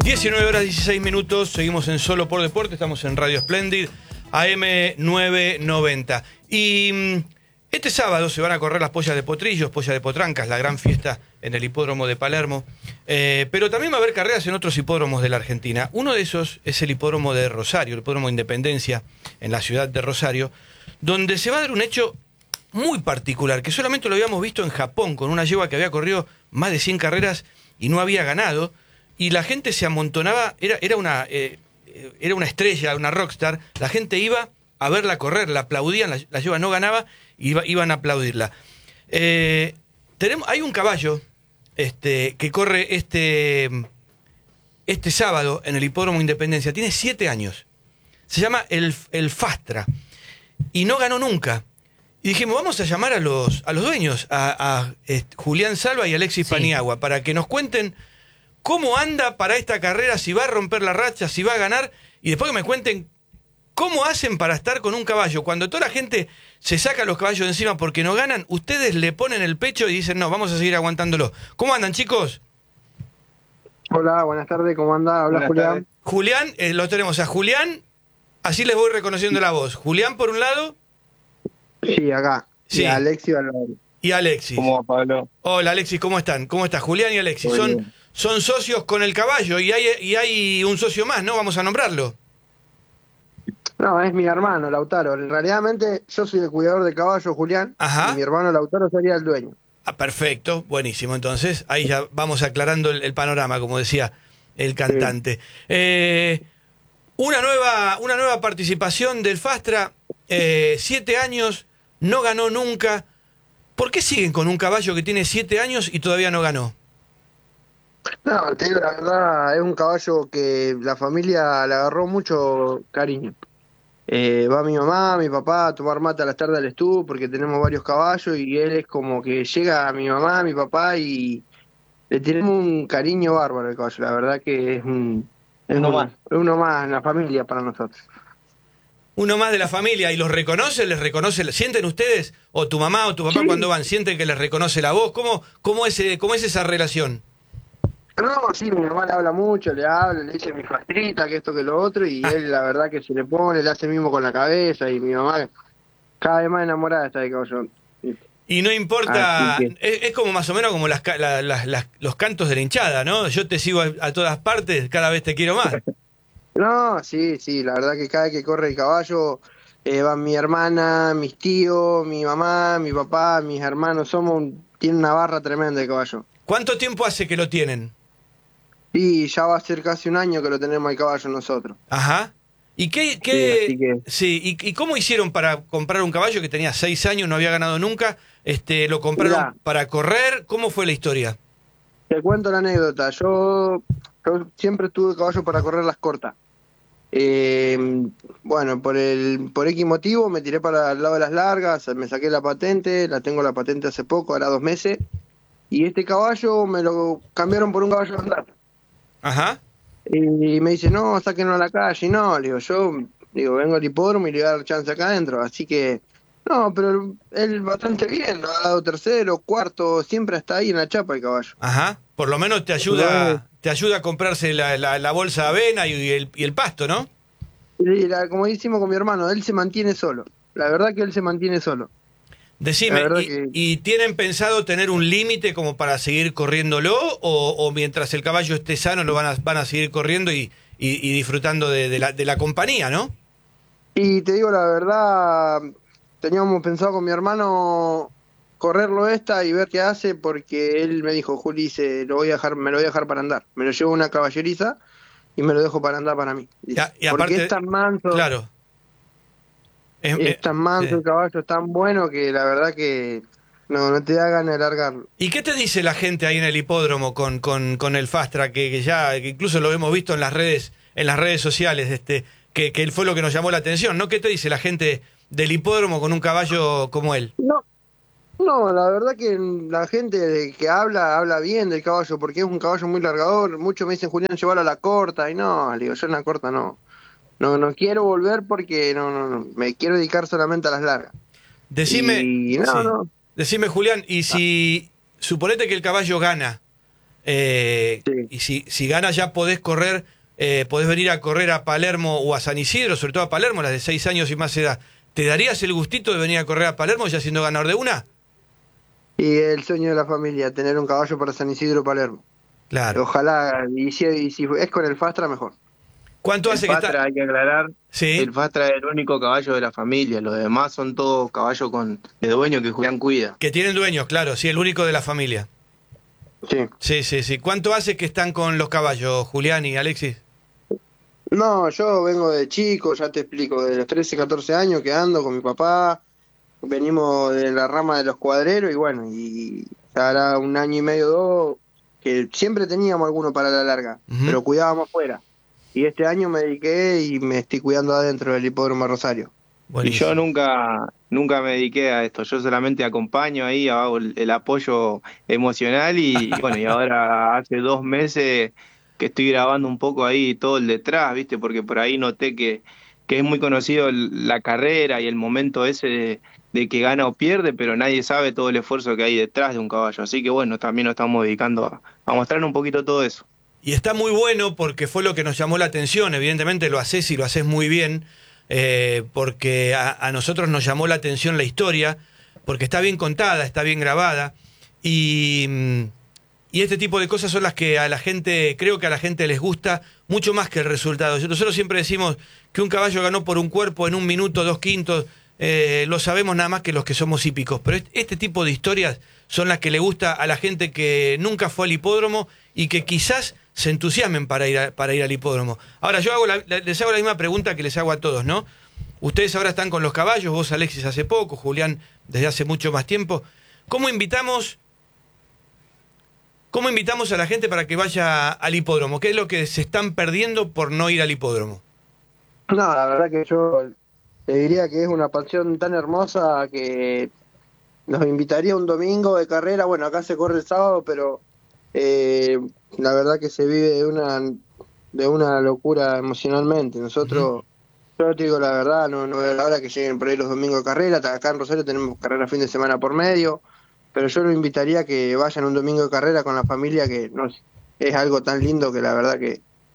19 horas 16 minutos, seguimos en Solo por Deporte, estamos en Radio Splendid, AM 990. Y este sábado se van a correr las pollas de Potrillos, pollas de Potrancas, la gran fiesta en el hipódromo de Palermo. Pero también va a haber carreras en otros hipódromos de la Argentina. Uno de esos es el hipódromo de Rosario, el hipódromo Independencia, en la ciudad de Rosario, donde se va a dar un hecho muy particular, que solamente lo habíamos visto en Japón, con una yegua que había corrido más de 100 carreras y no había ganado. Y la gente se amontonaba, era una estrella, una rockstar. La gente iba a verla correr, la aplaudían, la yegua no ganaba, iban a aplaudirla. Hay un caballo que corre este sábado en el Hipódromo Independencia. Tiene 7 años. Se llama el Fastra. Y no ganó nunca. Y dijimos, vamos a llamar a los dueños, a Julián Salva y Alexis Paniagua, para que nos cuenten cómo anda para esta carrera, si va a romper la racha, si va a ganar, y después que me cuenten cómo hacen para estar con un caballo. Cuando toda la gente se saca los caballos de encima porque no ganan, ustedes le ponen el pecho y dicen, no, vamos a seguir aguantándolo. ¿Cómo andan, chicos? Hola, buenas tardes, ¿cómo anda? Habla Julián. Julián, lo tenemos a Julián, así les voy reconociendo la voz. Julián por un lado. Sí, acá. Sí. Y Alexis al lado. Y Alexis. ¿Cómo va, Pablo? Hola, Alexis, ¿cómo están? ¿Cómo estás? Julián y Alexis. Muy bien. Son socios con el caballo y hay un socio más, ¿no? Vamos a nombrarlo. No, es mi hermano, Lautaro. Realmente yo soy el cuidador de caballo, Julián. Ajá. Y mi hermano Lautaro sería el dueño. Ah, perfecto, buenísimo. Entonces, ahí ya vamos aclarando el panorama, como decía el cantante. Sí. Una nueva participación del Fastra, 7 años, no ganó nunca. ¿Por qué siguen con un caballo que tiene 7 años y todavía no ganó? No, te digo la verdad, es un caballo que la familia le agarró mucho cariño. Va mi mamá, mi papá a tomar mate a las tardes al estudio porque tenemos varios caballos y él es como que llega a mi mamá, a mi papá y le tenemos un cariño bárbaro al caballo. La verdad que es uno más en la familia para nosotros. Uno más de la familia y los reconoce, les reconoce, ¿sienten ustedes, o tu mamá o tu papá cuando van, sienten que les reconoce la voz? ¿Cómo es esa relación? No, sí, mi mamá le habla mucho, le dice mi Fastrita, que esto, que lo otro, y él la verdad que se le pone, le hace mismo con la cabeza, y mi mamá cada vez más enamorada está de caballón. Y no importa, es como más o menos como los cantos de la hinchada, ¿no? Yo te sigo a todas partes, cada vez te quiero más. No, sí, la verdad que cada vez que corre el caballo, van mi hermana, mis tíos, mi mamá, mi papá, mis hermanos, tienen una barra tremenda de caballo. ¿Cuánto tiempo hace que lo tienen? Y ya va a ser casi un año que lo tenemos el caballo nosotros. Ajá. ¿Y ¿y cómo hicieron para comprar un caballo que tenía 6 años, no había ganado nunca? ¿Lo compraron para correr? ¿Cómo fue la historia? Te cuento la anécdota. Yo siempre tuve caballo para correr las cortas. Bueno, por X motivo me tiré para el lado de las largas, me saqué la patente, tengo la patente hace poco, ahora 2 meses, y este caballo me lo cambiaron por un caballo de andar. Ajá. Y me dice, no, sáquenlo a la calle. Y no, le digo, vengo al hipódromo y le voy a dar chance acá adentro. Así que, no, pero él bastante bien, lo ha dado tercero, cuarto, siempre está ahí en la chapa el caballo. Ajá, por lo menos te ayuda a comprarse la bolsa de avena y el pasto, ¿no? Y como hicimos con mi hermano, él se mantiene solo. La verdad que él se mantiene solo. Decime, ¿y tienen pensado tener un límite como para seguir corriéndolo o mientras el caballo esté sano lo van a seguir corriendo y disfrutando de la compañía, ¿no? Y te digo la verdad, teníamos pensado con mi hermano correrlo y ver qué hace, porque él me dijo, Juli, me lo voy a dejar para andar. Me lo llevo a una caballeriza y me lo dejo para andar para mí. Y porque aparte, es tan manso. Claro. Es tan manso el caballo, es tan bueno que la verdad que no te da ganas de largarlo. ¿Y qué te dice la gente ahí en el hipódromo con el Fastra, que incluso lo hemos visto en las redes sociales, que él fue lo que nos llamó la atención, ¿no? ¿Qué te dice la gente del hipódromo con un caballo como él? No, la verdad que la gente que habla bien del caballo, porque es un caballo muy largador. Muchos me dicen, Julián, llévalo a la corta, y no, le digo, yo en la corta no quiero volver porque no, me quiero dedicar solamente a las largas. Decime, Julián, y si suponete que el caballo gana, Sí. Y si ganas ya podés correr, podés venir a correr a Palermo o a San Isidro, sobre todo a Palermo, las de 6 años y más edad. ¿Te darías el gustito de venir a correr a Palermo ya siendo ganador de una? Y el sueño de la familia, tener un caballo para San Isidro Palermo. Claro. Ojalá, y si es con el Fastra, mejor. ¿Cuánto El hace que Fastra, está? hay que aclarar, Sí. el Fastra es el único caballo de la familia, los demás son todos caballos de dueño que Julián cuida. Que tienen dueños, claro, sí, el único de la familia. Sí. Sí. ¿Cuánto hace que están con los caballos, Julián y Alexis? No, yo vengo de chico, ya te explico, de los 13, 14 años que ando con mi papá, venimos de la rama de los cuadreros y bueno, y ya hará 1 año y medio, 2, que siempre teníamos alguno para la larga, Ujú. pero cuidábamos fuera. Y este año me dediqué y me estoy cuidando adentro del Hipódromo Rosario. Y Buenísimo. yo nunca me dediqué a esto, yo solamente acompaño ahí, hago el apoyo emocional y bueno, y ahora hace 2 meses que estoy grabando un poco ahí todo el detrás, ¿viste? Porque por ahí noté que es muy conocido la carrera y el momento ese de que gana o pierde, pero nadie sabe todo el esfuerzo que hay detrás de un caballo. Así que bueno, también nos estamos dedicando a mostrar un poquito todo eso. Y está muy bueno porque fue lo que nos llamó la atención. Evidentemente lo haces y lo haces muy bien, porque a nosotros nos llamó la atención la historia, porque está bien contada, está bien grabada. Y este tipo de cosas son las que a la gente, creo que a la gente les gusta mucho más que el resultado. Nosotros siempre decimos que un caballo ganó por un cuerpo en 1 minuto, 2 quintos, lo sabemos nada más que los que somos hípicos. Pero este tipo de historias son las que le gusta a la gente que nunca fue al hipódromo y que quizás se entusiasmen para ir al hipódromo. Ahora, yo les hago la misma pregunta que les hago a todos, ¿no? Ustedes ahora están con los caballos, vos, Alexis, hace poco, Julián desde hace mucho más tiempo. ¿Cómo invitamos a la gente para que vaya al hipódromo? ¿Qué es lo que se están perdiendo por no ir al hipódromo? No, la verdad que yo te diría que es una pasión tan hermosa que nos invitaría un domingo de carrera. Bueno, acá se corre el sábado, pero la verdad que se vive de una locura emocionalmente. Nosotros, yo te digo la verdad, no veo la hora que lleguen por ahí los domingos de carrera. Acá en Rosario tenemos carrera fin de semana por medio, pero yo lo invitaría a que vayan un domingo de carrera con la familia, que es algo tan lindo que la verdad que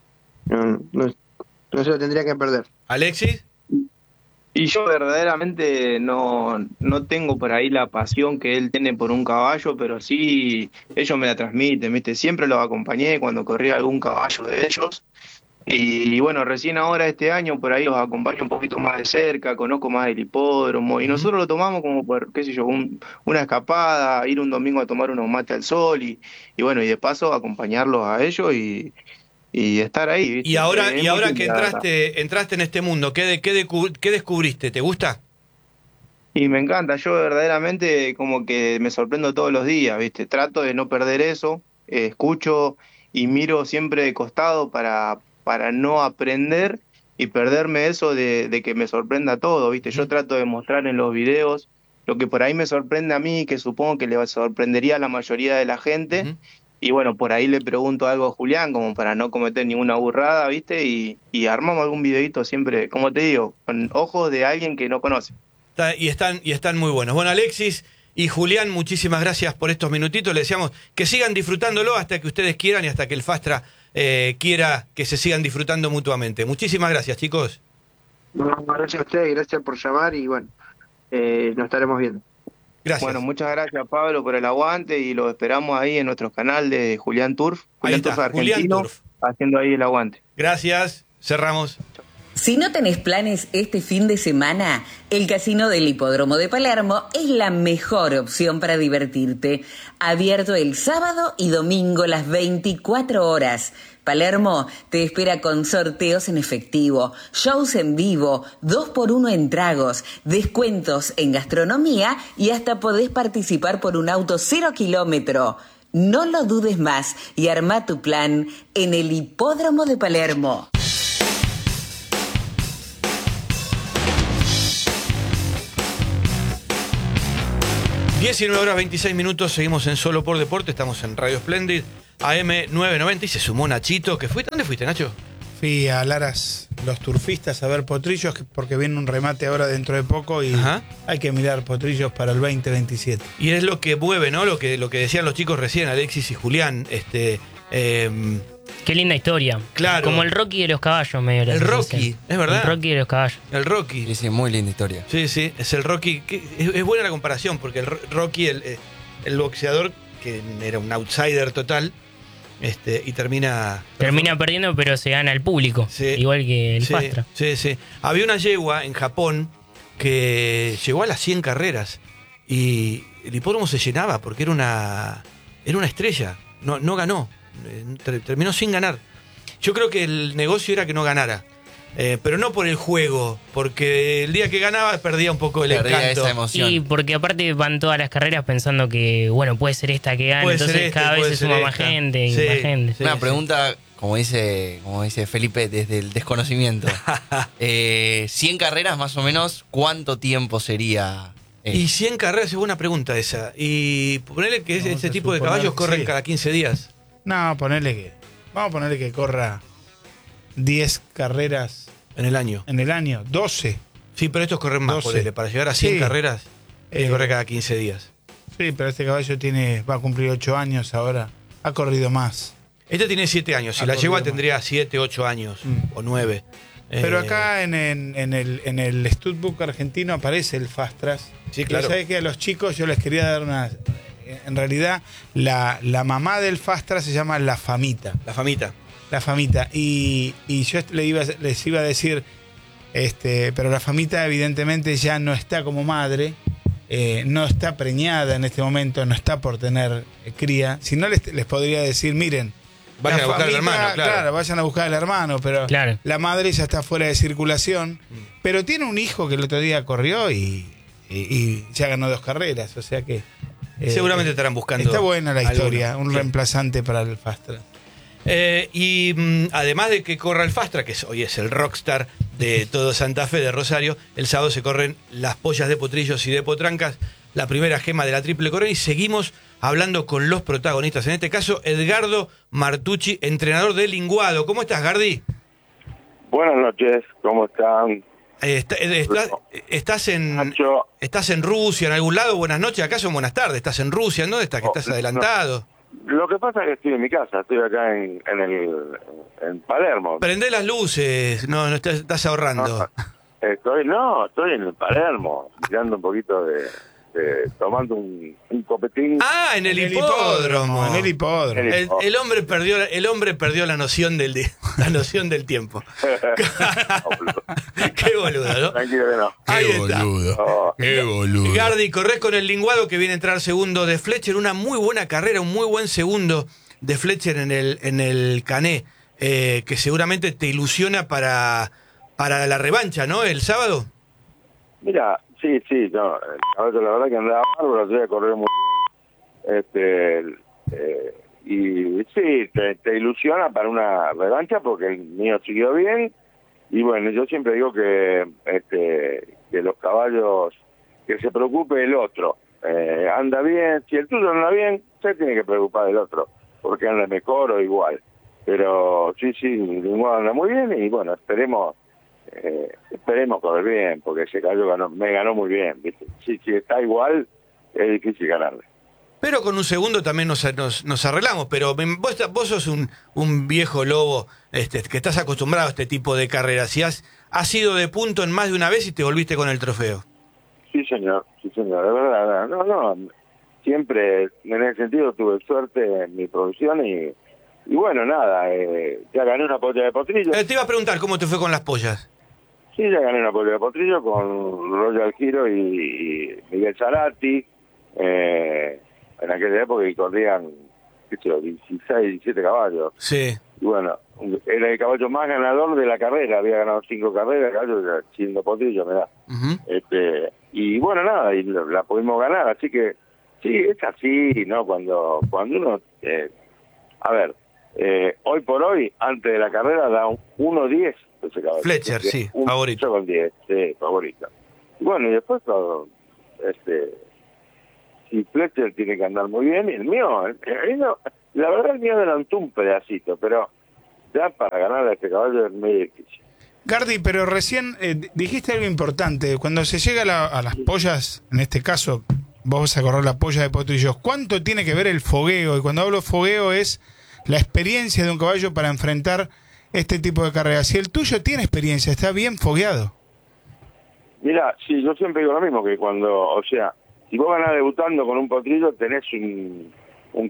no se lo tendría que perder. ¿Alexis? Y yo verdaderamente no tengo por ahí la pasión que él tiene por un caballo, pero sí ellos me la transmiten, ¿viste? Siempre los acompañé cuando corría algún caballo de ellos. Y bueno, recién ahora este año por ahí los acompaño un poquito más de cerca, conozco más el hipódromo y nosotros lo tomamos como por, qué sé yo, una escapada, ir un domingo a tomar unos mates al sol y bueno, y de paso acompañarlos a ellos y estar ahí, ¿viste? Y ahora Es muy que lindo, la verdad. entraste en este mundo, ¿qué descubriste? ¿Te gusta? Y me encanta, yo verdaderamente como que me sorprendo todos los días, ¿viste? Trato de no perder eso, escucho y miro siempre de costado para no aprender y perderme eso de que me sorprenda todo, ¿viste? Yo trato de mostrar en los videos lo que por ahí me sorprende a mí, que supongo que le sorprendería a la mayoría de la gente. Ujú. Y bueno, por ahí le pregunto algo a Julián como para no cometer ninguna burrada, ¿viste? Y armamos algún videito siempre, como te digo, con ojos de alguien que no conoce. Y están muy buenos. Bueno, Alexis y Julián, muchísimas gracias por estos minutitos. Les deseamos que sigan disfrutándolo hasta que ustedes quieran y hasta que el Fastra quiera que se sigan disfrutando mutuamente. Muchísimas gracias, chicos. No, gracias a ustedes, gracias por llamar y bueno, nos estaremos viendo. Gracias. Bueno, muchas gracias Pablo por el aguante y lo esperamos ahí en nuestro canal de Julián Turf, Ahí Julián está, Turf Julián Argentino, Turf. haciendo ahí el aguante. Gracias. Cerramos. Si no tenés planes este fin de semana, el Casino del Hipódromo de Palermo es la mejor opción para divertirte. Abierto el sábado y domingo las 24 horas. Palermo te espera con sorteos en efectivo, shows en vivo, 2x1 en tragos, descuentos en gastronomía y hasta podés participar por un auto 0 kilómetro. No lo dudes más y arma tu plan en el Hipódromo de Palermo. 19:26, seguimos en Solo por Deporte, estamos en Radio Splendid, AM 990 y se sumó Nachito, ¿dónde fuiste, Nacho? Fui a Laras, los turfistas, a ver potrillos, porque viene un remate ahora dentro de poco y Ajá. hay que mirar potrillos para el 2027. Y es lo que mueve, ¿no? Lo que decían los chicos recién, Alexis y Julián. Qué linda historia. Claro. Como el Rocky de los caballos, medio. El así Rocky, dicen. es verdad. El Rocky de los caballos. El Rocky. Sí, sí, muy linda historia. Sí, sí, es el Rocky. Es buena la comparación, porque el Rocky, el boxeador, que era un outsider total, y termina Perdiendo, pero se gana el público. Sí. Igual que el Sí, Fastra. sí, sí. Había una yegua en Japón que llegó a las 100 carreras y el hipódromo se llenaba porque era una estrella. No ganó. Terminó sin ganar. Yo creo que el negocio era que no ganara. Pero no por el juego, porque el día que ganaba perdía un poco el Perdía encanto. esa emoción. Y porque aparte van todas las carreras pensando que, bueno, puede ser esta que gane, Puede ser entonces este, cada vez puede se ser suma más esta. gente y Sí, más gente. sí. Una pregunta, como dice Felipe, desde el desconocimiento. 100 carreras más o menos, ¿cuánto tiempo sería? Y 100 carreras es buena pregunta esa. Y ponerle que Vamos ese a tipo de suponer caballos que corren sí. cada 15 días. No, vamos a ponerle que corra 10 carreras En el año. en el año, 12. Sí, pero estos corren más, 12. ponele. Para llegar a 100 Sí. carreras, corre cada 15 días. Sí, pero este caballo va a cumplir 8 años ahora. Ha corrido más. Este tiene 7 años. Si Ha la corrido yegua más. tendría 7, 8 años o 9. Pero acá en el Studbook argentino aparece el Fastras. Sí, claro. Y sabés que a los chicos yo les quería dar una... En realidad, la mamá del Fastras se llama La Famita. La famita. La Famita. Y yo les iba a decir, pero la Famita evidentemente ya no está como madre, no está preñada en este momento, no está por tener cría. Si no, les podría decir, miren, Vayan la a buscar al Famita, hermano, claro. vayan a buscar al hermano, pero Claro. la madre ya está fuera de circulación. Pero tiene un hijo que el otro día corrió y ya ganó 2 carreras, o sea que... Seguramente estarán buscando. Está buena la historia, alguno. un Sí. reemplazante para el Fastras. Además de que corra el Fastra, que hoy es el rockstar de todo Santa Fe, de Rosario, el sábado se corren las pollas de Potrillos y de Potrancas, la primera gema de la Triple Corona, y seguimos hablando con los protagonistas. En este caso, Edgardo Martucci, entrenador de Linguado. ¿Cómo estás, Gardi? Buenas noches, ¿cómo están? ¿Estás Nacho, en Rusia, en algún lado? Buenas noches, acá son buenas tardes. ¿Estás en Rusia? ¿Dónde estás? ¿Que estás no. adelantado? Lo que pasa es que estoy en mi casa, estoy acá en Palermo. Prendé las luces, no estás ahorrando. Estoy en el Palermo, mirando un poquito tomando un copetín. Ah, en el hipódromo. En el hipódromo. El hombre perdió la noción del tiempo. Qué boludo, ¿no? Tranquilo que no. Ahí está. Oh, Qué boludo. Gardi, corres con el Linguado, que viene a entrar segundo de Fletcher. Una muy buena carrera, un muy buen segundo de Fletcher en el Cané, que seguramente te ilusiona para la revancha, ¿no? El sábado. mira, sí, no, a ver, la verdad que andaba bárbaro, voy a correr muy bien. Y sí, te ilusiona para una revancha porque el mío siguió bien. Y bueno, yo siempre digo que los caballos, que se preocupe el otro. Anda bien, si el tuyo anda bien, se tiene que preocupar el otro, porque anda mejor o igual. Pero sí, ninguno anda muy bien y bueno, esperemos correr bien, porque ese caballo me ganó muy bien, ¿viste? Si está igual, es difícil ganarle. Pero con un segundo también nos arreglamos. Pero vos sos un viejo lobo que estás acostumbrado a este tipo de carreras. Y has ido de punto en más de una vez y te volviste con el trofeo. Sí, señor, de verdad. No. Siempre, en ese sentido, tuve suerte en mi profesión y bueno, nada, ya gané una polla de potrillo. Te iba a preguntar cómo te fue con las pollas. Sí, ya gané una polla de potrillo con Royal Giro y Miguel Zarati. En aquella época y corrían, qué sé yo, 16, 17 caballos. Sí. Y bueno, era el caballo más ganador de la carrera, había ganado 5 carreras, el caballo siendo potrillo, me da. Uh-huh. Y bueno, nada, y la pudimos ganar, así que sí, es así, ¿no? Cuando uno, hoy por hoy, antes de la carrera, da un 1-10 ese caballo. Fletcher, sí, favorito. Con 10, sí, favorito. Y bueno, y después todo, y Fletcher tiene que andar muy bien, y el mío, la verdad el mío adelantó un pedacito, pero ya para ganar a este caballo es muy difícil. Gardi, pero recién dijiste algo importante. Cuando se llega a las pollas, en este caso, vos vas a correr la polla de Potrillos, ¿cuánto tiene que ver el fogueo? Y cuando hablo fogueo es la experiencia de un caballo para enfrentar este tipo de carreras. Si el tuyo tiene experiencia, está bien fogueado. Mira, sí, yo siempre digo lo mismo, que cuando, o sea, si vos ganás debutando con un potrillo, tenés